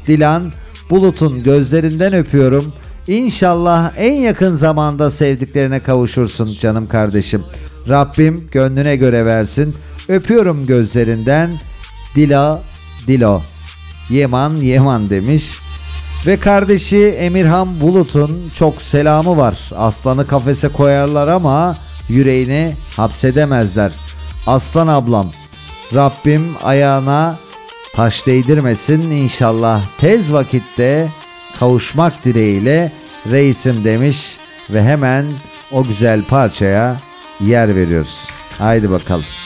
Dilan Bulut'un gözlerinden öpüyorum. İnşallah en yakın zamanda sevdiklerine kavuşursun canım kardeşim. Rabbim gönlüne göre versin. Öpüyorum gözlerinden. Dilo. Yeman demiş. Ve kardeşi Emirhan Bulut'un çok selamı var. Aslanı kafese koyarlar ama yüreğini hapsedemezler. Aslan ablam, Rabbim ayağına taş değdirmesin, inşallah tez vakitte kavuşmak dileğiyle reisim demiş ve hemen o güzel parçaya yer veriyoruz. Haydi bakalım.